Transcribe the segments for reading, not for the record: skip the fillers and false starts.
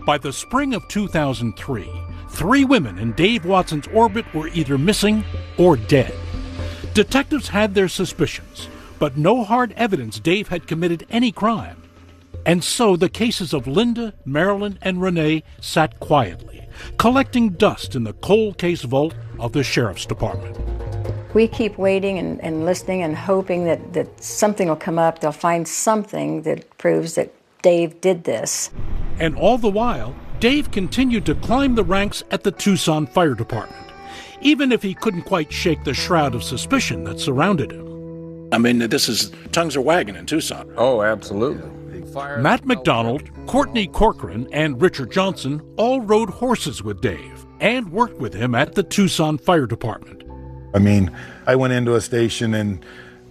By the spring of 2003, 3 women in Dave Watson's orbit were either missing or dead. Detectives had their suspicions, but no hard evidence Dave had committed any crime. And so the cases of Linda, Marilyn, and Renee sat quietly, collecting dust in the cold case vault of the Sheriff's Department. We keep waiting and listening and hoping that something will come up. They'll find something that proves that Dave did this. And all the while, Dave continued to climb the ranks at the Tucson Fire Department, even if he couldn't quite shake the shroud of suspicion that surrounded him. I mean, tongues are wagging in Tucson. Right? Oh, absolutely. Matt McDonald, Courtney Corcoran, and Richard Johnson all rode horses with Dave and worked with him at the Tucson Fire Department. I mean, I went into a station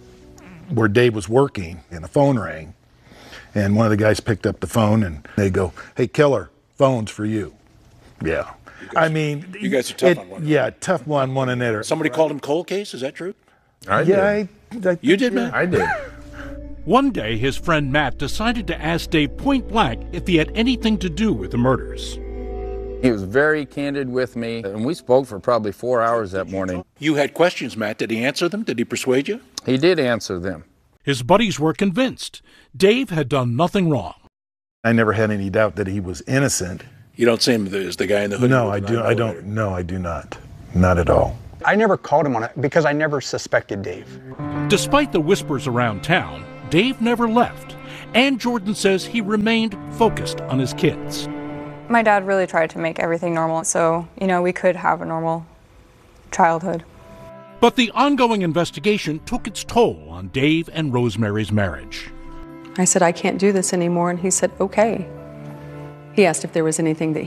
where Dave was working, and the phone rang, and one of the guys picked up the phone, and they go, "Hey, killer, phone's for you." Yeah. You guys are tough on one. Yeah, tough on one another. Somebody called him cold case, is that true? I did. You did, Matt? I did. One day, his friend Matt decided to ask Dave point blank if he had anything to do with the murders. He was very candid with me, and we spoke for probably 4 hours that morning. You had questions, Matt. Did he answer them? Did he persuade you? He did answer them. His buddies were convinced Dave had done nothing wrong. I never had any doubt that he was innocent. You don't see him as the guy in the hoodie? No, I don't. No, I do not. Not at all. I never called him on it because I never suspected Dave. Despite the whispers around town, Dave never left, and Jordan says he remained focused on his kids. My dad really tried to make everything normal, so, we could have a normal childhood. But the ongoing investigation took its toll on Dave and Rosemary's marriage. I said, "I can't do this anymore," and he said, "Okay." He asked if there was anything that